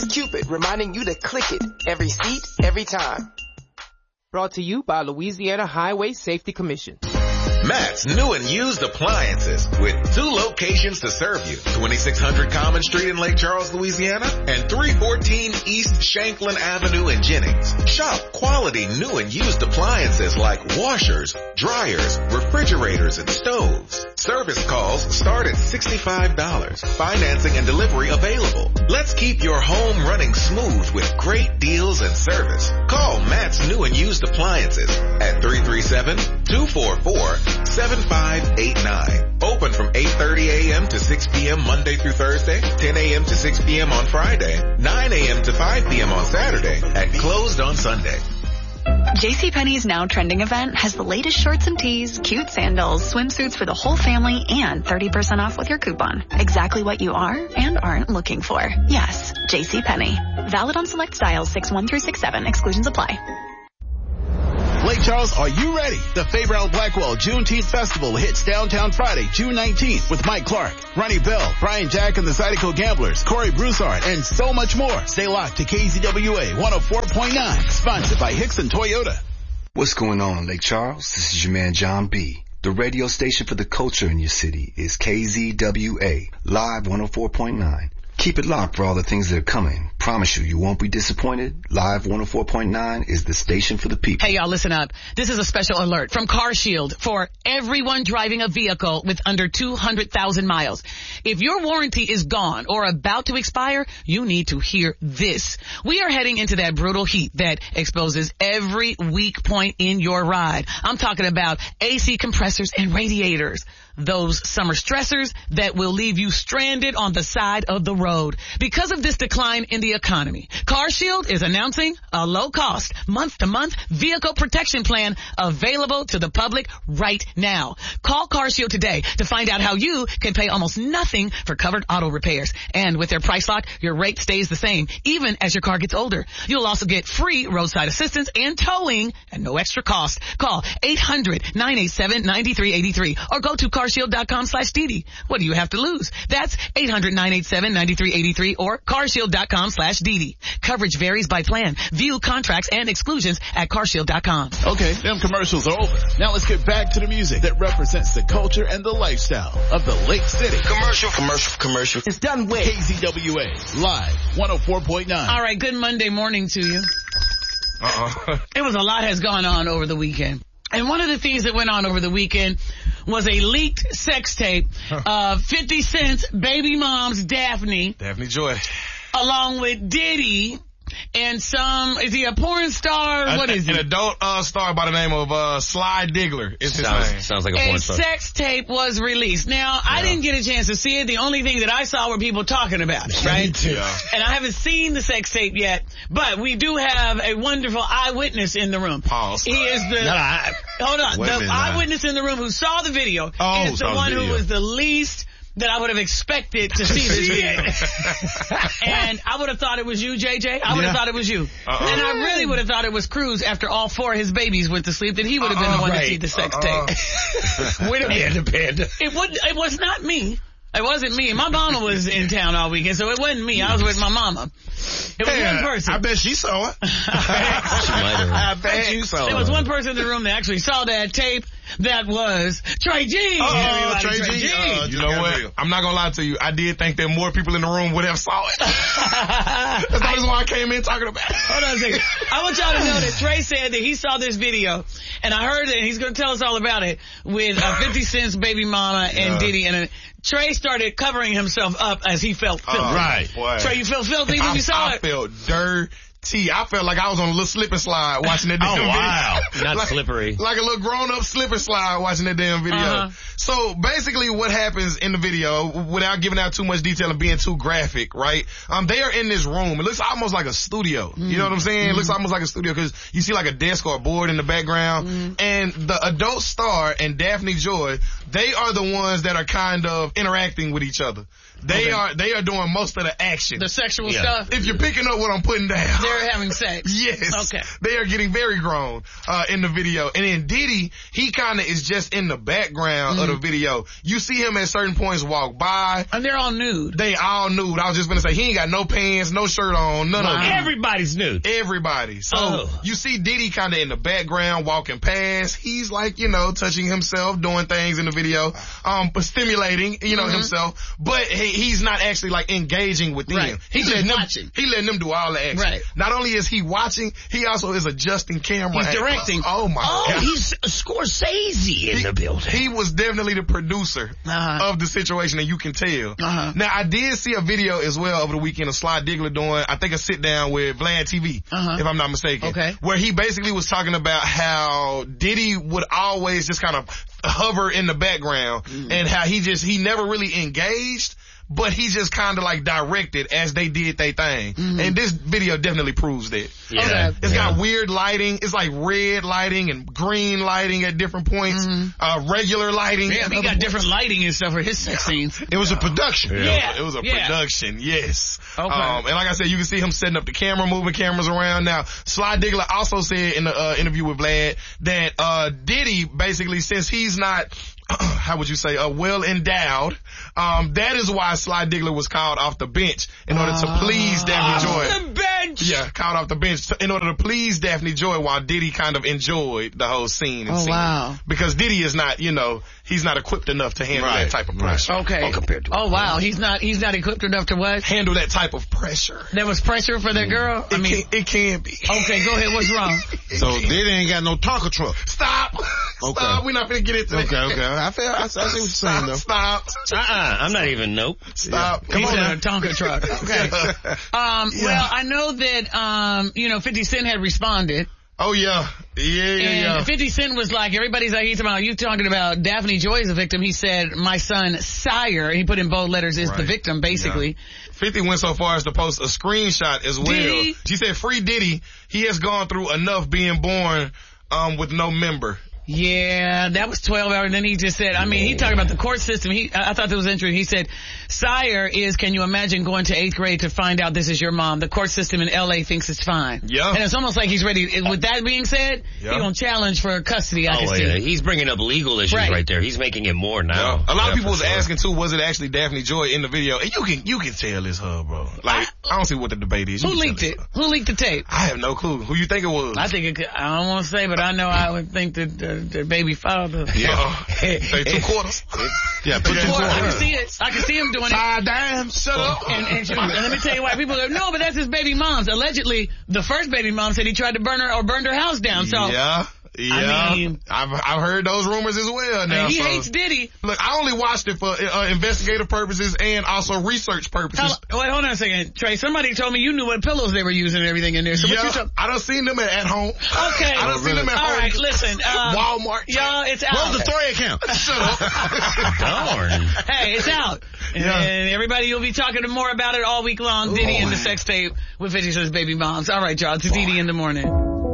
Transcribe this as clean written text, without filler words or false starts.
Cupid, reminding you to click it. Every seat, every time. Brought to you by Louisiana Highway Safety Commission. Matt's new and used appliances with 2 locations to serve you. 2600 Common Street in Lake Charles, Louisiana, and 314 East Shanklin Avenue in Jennings. Shop quality new and used appliances like washers, dryers, refrigerators, and stoves. Service calls start at $65. Financing and delivery available. Let's keep your home running smooth with great deals and service. Call Matt's new and used appliances at 337-244-7589. Open from 8:30 a.m. to 6 p.m. Monday through Thursday, 10 a.m. to 6 p.m. on Friday, 9 a.m. to 5 p.m. on Saturday, and closed on Sunday. JCPenney's Now Trending event has the latest shorts and tees, cute sandals, swimsuits for the whole family, and 30% off with your coupon. Exactly what you are and aren't looking for. Yes, JCPenney. Valid on select styles 6/1 through 6/7. Exclusions apply. Lake Charles, are you ready? The Faber L. Blackwell Juneteenth Festival hits downtown Friday, June 19th with Mike Clark, Ronnie Bell, Brian Jack and the Zydeco Gamblers, Corey Broussard, and so much more. Stay locked to KZWA 104.9, sponsored by Hickson Toyota. What's going on, Lake Charles? This is your man, John B. The radio station for the culture in your city is KZWA, Live 104.9. Keep it locked for all the things that are coming. Promise you won't be disappointed. Live 104.9 is the station for the people. Hey, y'all, listen up. This is a special alert from CarShield for everyone driving a vehicle with under 200,000 miles. If your warranty is gone or about to expire, you need to hear this. We are heading into that brutal heat that exposes every weak point in your ride. I'm talking about AC compressors and radiators. Those summer stressors that will leave you stranded on the side of the road. Because of this decline in the economy, CarShield is announcing a low-cost, month-to-month vehicle protection plan available to the public right now. Call CarShield today to find out how you can pay almost nothing for covered auto repairs. And with their price lock, your rate stays the same, even as your car gets older. You'll also get free roadside assistance and towing at no extra cost. Call 800-987-9383 or go to carshield.com/DD. What do you have to lose? That's 800-987-9383 or carshield.com/DD. Coverage varies by plan. View contracts and exclusions at carshield.com. Okay, them commercials are over. Now let's get back to the music that represents the culture and the lifestyle of the Lake City. Commercial. It's done with KZWA, Live 104.9. All right, good Monday morning to you. It was a lot has gone on over the weekend. And one of the things that went on over the weekend was a leaked sex tape of 50 Cent's baby mom's Daphne Joy, along with Diddy and is he a porn star? What is he? An adult star by the name of Sly Diggler is his name. Sounds like a porn star. A sex tape was released. Now, I didn't get a chance to see it. The only thing that I saw were people talking about it, right? Me too. And I haven't seen the sex tape yet, but we do have a wonderful eyewitness in the room. Pause. He is the... Hold on. The eyewitness in the room who saw the video is the one who was the least that I would have expected to see this video. And I would have thought it was you, JJ. I would have thought it was you. And I really would have thought it was Cruz after all 4 of his babies went to sleep, that he would have been the one to see the sex tape. Wait a minute. It was not me. It wasn't me. My mama was in town all weekend, so it wasn't me. I was with my mama. It was one person. I bet she saw it. I bet you saw it. There was one person in the room that actually saw that tape. That was Trey G. Trey G. You know what? I'm not going to lie to you. I did think that more people in the room would have saw it. That's the reason why I came in talking about it. Hold on a second. I want y'all to know that Trey said that he saw this video, and I heard it, and he's going to tell us all about it, with 50 Cent's baby mama and Diddy. And Trey started covering himself up as he felt filthy. Right. Boy. Trey, you felt filthy when you saw it? I felt dirty. I felt like I was on a little slip and slide watching that damn video. Not slippery. Like a little grown-up slip and slide watching that damn video. So basically what happens in the video, without giving out too much detail and being too graphic, right? They are in this room. It looks almost like a studio. You know what I'm saying? It looks almost like a studio because you see like a desk or a board in the background. And the adult star and Daphne Joy, they are the ones that are kind of interacting with each other. They are doing most of the action. The sexual stuff. If you're picking up what I'm putting down. they're having sex. Yes. Okay. They are getting very grown in the video. And then Diddy, he kind of is just in the background of the video. You see him at certain points walk by. And they're all nude. They all nude. I was just going to say, he ain't got no pants, no shirt on, none of them. Everybody's nude. Everybody. So you see Diddy kind of in the background walking past. He's like, you know, touching himself, doing things in the video, but stimulating, you know, himself. But he's not actually like engaging with them. Right. He's just watching. He letting them do all the action. Right. Not only is he watching, he also is adjusting camera. He's directing. Oh my God. He's Scorsese in the building. He was definitely the producer of the situation, and you can tell. Now, I did see a video as well over the weekend of Sly Diggler doing, I think, a sit down with Vlad TV, if I'm not mistaken. Okay. Where he basically was talking about how Diddy would always just kind of hover in the background and how he never really engaged, but he just kind of like directed as they did their thing. And this video definitely proves that. Yeah. It's got weird lighting. It's like red lighting and green lighting at different points. Regular lighting. Yeah, he got different lighting and stuff for his sex scenes. It was a production. Yeah. It was a production, yes. Okay. And like I said, you can see him setting up the camera, moving cameras around. Now, Sly Diggler also said in the interview with Vlad that Diddy basically, since he's not how would you say, well endowed. That is why Sly Diggler was called off the bench in order to please Daphne Joy. Off the bench! Yeah, called off the bench in order to please Daphne Joy while Diddy kind of enjoyed the whole scene. And wow. Because Diddy is not, you know, he's not equipped enough to handle that type of pressure. Okay. Compared to he's not equipped enough to what? Handle that type of pressure. There was pressure for that girl? It can be. Okay, go ahead. What's wrong? So Diddy ain't got no Tonka truck. Stop. Okay. Stop. We're not going to get into that. Okay. I see what you're saying, though. Stop. I'm not even, nope. Stop. Come on, a Tonka truck. Okay. Well, I know that, 50 Cent had responded. Oh, yeah. And 50 Cent was like, everybody's like, you talking about Daphne Joy as a victim. He said, my son, Sire, he put in bold letters, is the victim, basically. Yeah. 50 went so far as to post a screenshot as well. Diddy? She said, free Diddy. He has gone through enough being born with no member. Yeah, that was 12 hours. Then he just said, he talked about the court system. I thought that was interesting. He said, Sire is, can you imagine going to 8th grade to find out this is your mom? The court system in LA thinks it's fine. Yeah. And it's almost like he's ready. With that being said, he's going to challenge for custody. I can see. Yeah. He's bringing up legal issues right there. He's making it more now. Yeah. A lot of people was asking too, was it actually Daphne Joy in the video? And you can tell it's her, bro. Like, I don't see what the debate is. Who leaked it? Who leaked the tape? I have no clue. Who you think it was? I think I don't want to say, but I know I would think that the baby father. Yeah. Say 2 quarters. Yeah, put 2 quarters. I can see it. I can see him doing it. 5 dimes. Shut up. And let me tell you why people go, no, but that's his baby mom's. Allegedly, the first baby mom said he tried to burn her or burned her house down. So yeah. I've heard those rumors as well now. He hates Diddy. Look, I only watched it for investigative purposes and also research purposes. Wait, hold on a second. Trey, somebody told me you knew what pillows they were using and everything in there. So I done seen them at home. Okay. I done seen them at home. All right, listen. Walmart. Y'all, it's out. Close the story account. Shut up. Darn. Hey, it's out. And everybody, you'll be talking more about it all week long. Diddy and the sex tape with 50 Cent's baby moms. All right, y'all. It's Diddy in the morning.